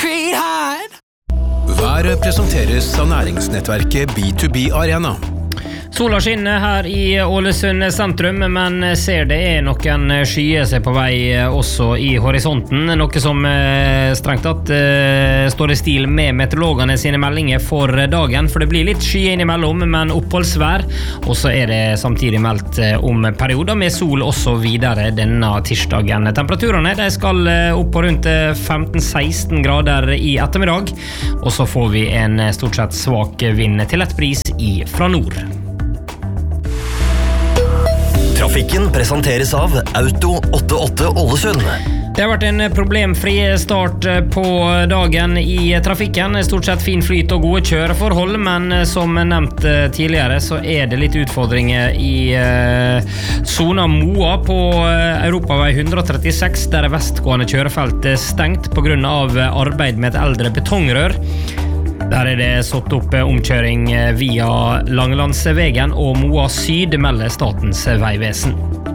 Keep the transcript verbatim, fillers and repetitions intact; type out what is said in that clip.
concrete hard. Været presenteres av næringsnettverket B to B Arena. Sola skinner her i Ålesund sentrum, men ser det er noen skyer seg på vei også i horisonten, noe som strengt tatt står i stil med meteorologene sine meldinger for dagen, for det blir litt skyer innimellom, men oppholdsvær, og så er det samtidig meldt om perioder med sol også videre denne tirsdagen. Temperaturene de skal opp på rundt femten til seksten grader i ettermiddag, og så får vi en stort sett svak vind til et bris i fra nord. Trafikken presenteres av Auto åttiåtte Ålesund. Det har vært en problemfri start på dagen i trafikken. Stort sett fin flyt og gode kjøreforhold, men som nevnt tidligere så er det litt utfordringer i Sona Moa på Europavei one thirty-six, der er vestgående kjørefelt stengt på grunn av arbeid med et eldre betongrør. Der er det satt opp omkjøring via Langelandsvegen og Moa Syd, melder Statens vegvesen.